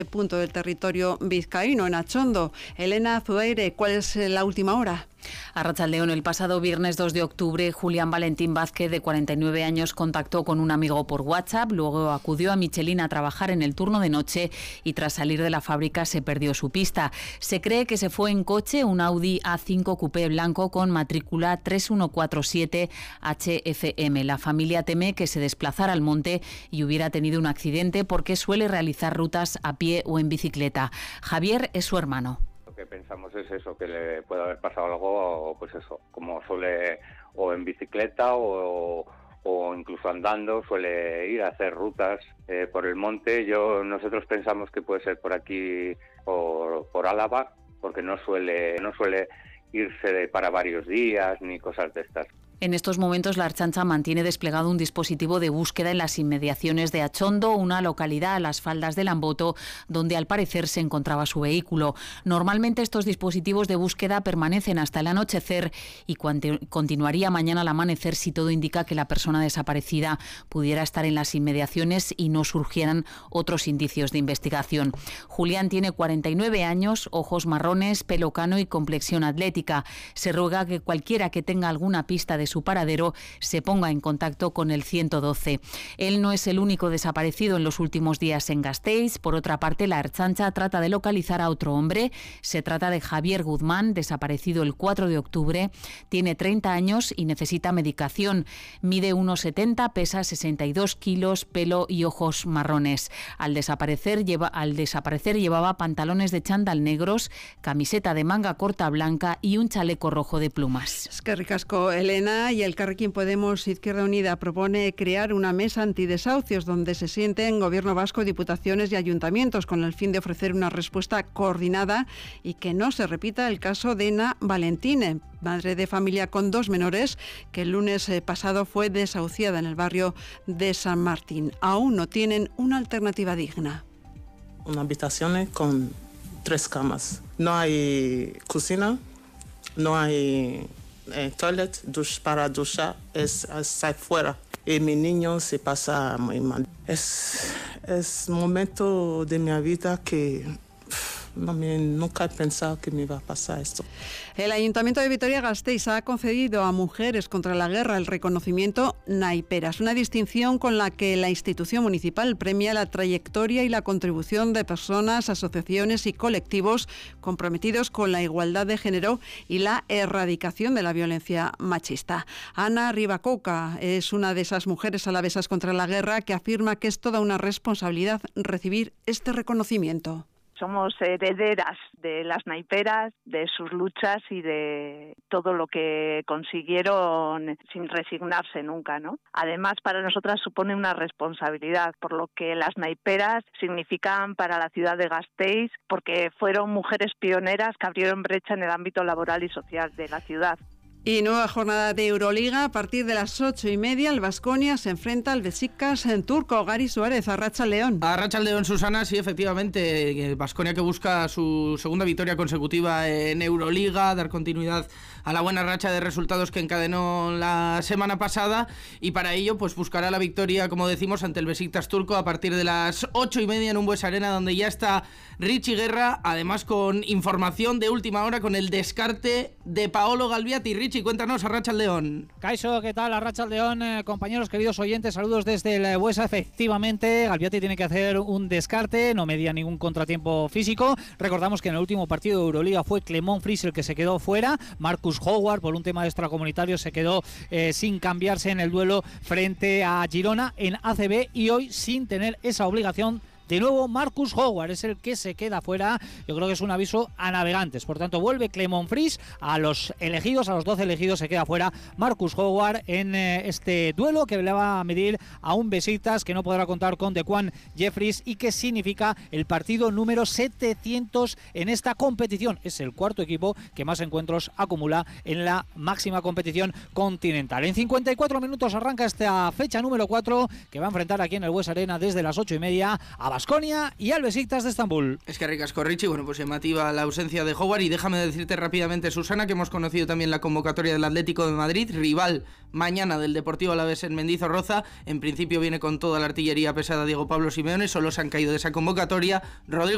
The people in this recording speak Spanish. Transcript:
punto del territorio vizcaíno, en Atxondo. Elena Zuaire, ¿cuál es la última hora? Arratsaldeon, el pasado viernes 2 de octubre, Julián Valentín Vázquez, de 49 años, contactó con un amigo por WhatsApp, luego acudió a Michelin a trabajar en el turno de noche y tras salir de la fábrica se perdió su pista. Se cree que se fue en coche, un Audi A5 coupé blanco con matrícula 3147 HFM. La familia teme que se desplazara al monte y hubiera tenido un accidente porque suele realizar rutas a pie o en bicicleta. Javier es su hermano. Lo que pensamos es eso, que le puede haber pasado algo, pues eso, como suele, o en bicicleta o incluso andando, suele ir a hacer rutas por el monte. Nosotros pensamos que puede ser por aquí, por Álava, porque no suele irse para varios días ni cosas de estas. En estos momentos la Ertzaintza mantiene desplegado un dispositivo de búsqueda en las inmediaciones de Atxondo, una localidad a las faldas del Amboto, donde al parecer se encontraba su vehículo. Normalmente estos dispositivos de búsqueda permanecen hasta el anochecer y continuaría mañana al amanecer si todo indica que la persona desaparecida pudiera estar en las inmediaciones y no surgieran otros indicios de investigación. Julián tiene 49 años, ojos marrones, pelo cano y complexión atlética. Se ruega que cualquiera que tenga alguna pista de su paradero se ponga en contacto con el 112. Él no es el único desaparecido en los últimos días en Gasteiz. Por otra parte, la Ertzaintza trata de localizar a otro hombre. Se trata de Javier Guzmán, desaparecido el 4 de octubre. Tiene 30 años y necesita medicación. Mide 1,70, pesa 62 kilos, pelo y ojos marrones. Al desaparecer llevaba pantalones de chándal negros, camiseta de manga corta blanca y un chaleco rojo de plumas. Es que ricasco, Elena. Y el Elkarrekin Podemos Izquierda Unida propone crear una mesa antidesahucios donde se sienten Gobierno vasco, diputaciones y ayuntamientos con el fin de ofrecer una respuesta coordinada y que no se repita el caso de Ena Valentín, madre de familia con 2 menores, que el lunes pasado fue desahuciada en el barrio de San Martín. Aún no tienen una alternativa digna. Una habitación con 3 camas. No hay cocina, no hay toilet, para duchar, está afuera. Y mi niño se pasa muy mal. Es un momento de mi vida que nunca he pensado que me iba a pasar esto. El Ayuntamiento de Vitoria-Gasteiz ha concedido a Mujeres contra la Guerra el reconocimiento Naiperas, una distinción con la que la institución municipal premia la trayectoria y la contribución de personas, asociaciones y colectivos comprometidos con la igualdad de género y la erradicación de la violencia machista. Ana Rivacoca es una de esas mujeres alavesas contra la guerra que afirma que es toda una responsabilidad recibir este reconocimiento. Somos herederas de las naiperas, de sus luchas y de todo lo que consiguieron sin resignarse nunca, ¿no? Además, para nosotras supone una responsabilidad, por lo que las naiperas significan para la ciudad de Gasteiz, porque fueron mujeres pioneras que abrieron brecha en el ámbito laboral y social de la ciudad. Y nueva jornada de Euroliga. A partir de las 8:30, el Baskonia se enfrenta al Besiktas en turco. Gary Suárez, Arratsaldeon. Arratsaldeon, Susana, sí, efectivamente. El Baskonia que busca su segunda victoria consecutiva en Euroliga, dar continuidad a la buena racha de resultados que encadenó la semana pasada, y para ello pues buscará la victoria, como decimos, ante el Besiktas turco a partir de las 8:30 en un Bues Arena, donde ya está Richie Guerra, además con información de última hora con el descarte de Paolo Galbiati. Richie, cuéntanos, Arratsaldeon. Kaixo, ¿qué tal? Arratsaldeon, compañeros, queridos oyentes, saludos desde el Buesa. Efectivamente, Galbiati tiene que hacer un descarte, no medía ningún contratiempo físico. Recordamos que en el último partido de Euroliga fue Clemón Fris el que se quedó fuera. Marcus Howard, por un tema extracomunitario, se quedó sin cambiarse en el duelo frente a Girona en ACB, y hoy, sin tener esa obligación, de nuevo Marcus Howard es el que se queda fuera. Yo creo que es un aviso a navegantes. Por tanto, vuelve Clemón Fris. A los elegidos, a los 12 elegidos, se queda fuera Marcus Howard en este duelo que le va a medir a un Besiktas que no podrá contar con Dequan Jeffries y que significa el partido número 700 en esta competición. Es el cuarto equipo que más encuentros acumula en la máxima competición continental. En 54 minutos arranca esta fecha número 4 que va a enfrentar aquí en el Bues Arena desde las 8:30 a Baskonia y al Besiktas de Estambul. Es que ricasco, Richie. Bueno, pues llamativa la ausencia de Howard, y déjame decirte rápidamente, Susana, que hemos conocido también la convocatoria del Atlético de Madrid, rival mañana del Deportivo Alavés en Mendizorroza. En principio viene con toda la artillería pesada Diego Pablo Simeone, solo se han caído de esa convocatoria Rodrigo